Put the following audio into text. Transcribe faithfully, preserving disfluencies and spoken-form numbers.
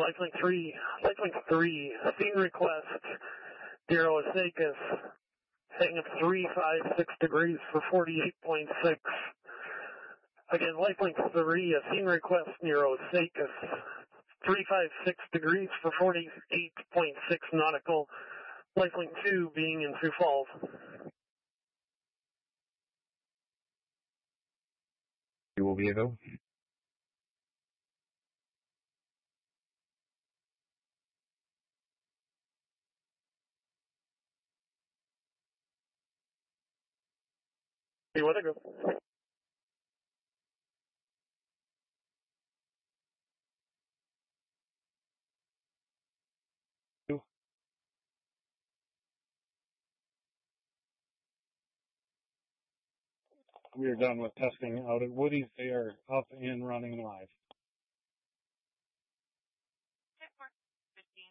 Lifelink three, Lifelink three, scene request, Deero Osakis, heading of three five six degrees for forty-eight point six. Again, Lifelink three, a scene request near Osakis, three five six degrees for forty-eight point six nautical. Lifelink two being in Sioux Falls. You will be a go. Hey, what I go? We are done with testing out at Woody's. They are up and running live.